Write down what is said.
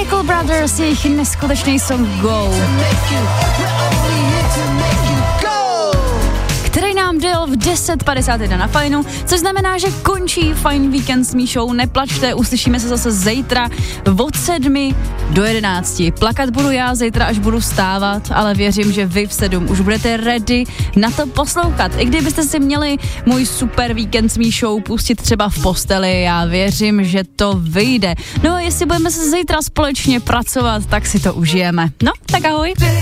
Chemical Brothers, jejich neskutečný song Go, který nám dojel v 10:51 na Fajnu, což znamená, že končí Fajn víkend s Míšou. Neplačte, uslyšíme se zase zítra od 7 do 11. Plakat budu já zítra, až budu vstávat, ale věřím, že vy v 7 už budete ready na to poslouchat. I kdybyste si měli můj super víkend s Míšou pustit třeba v posteli, já věřím, že to vyjde. No a jestli budeme se zítra společně pracovat, tak si to užijeme. No, tak ahoj.